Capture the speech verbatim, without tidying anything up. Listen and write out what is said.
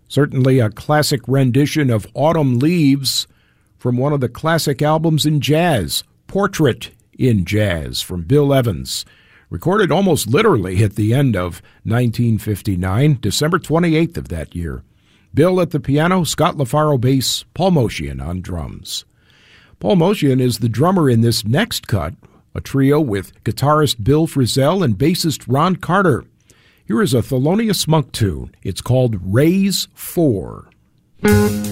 Certainly a classic rendition of Autumn Leaves from one of the classic albums in jazz, Portrait in Jazz from Bill Evans, recorded almost literally at the end of nineteen fifty-nine, December twenty-eighth of that year. Bill at the piano, Scott LaFaro bass, Paul Motian on drums. Paul Motian is the drummer in this next cut, a trio with guitarist Bill Frisell and bassist Ron Carter. Here is a Thelonious Monk tune. It's called Raise Four.